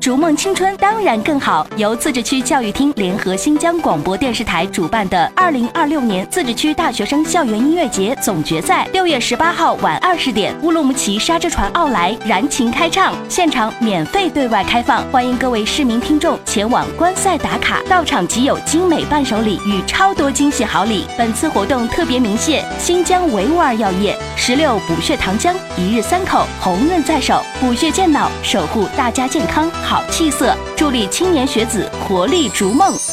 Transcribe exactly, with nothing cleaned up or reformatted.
逐梦青春当然更好。由自治区教育厅联合新疆广播电视台主办的二零二六年自治区大学生校园音乐节总决赛，六月十八号晚二十点，乌鲁木齐沙之船奥莱燃情开唱，现场免费对外开放，欢迎各位市民听众前往观赛打卡，到场即有精美伴手礼与超多惊喜好礼。本次活动特别鸣谢新疆维吾尔药业、石榴补血糖浆、一日三口、红润在手，补血健脑，守护大家健康好气色，助力青年学子活力逐梦。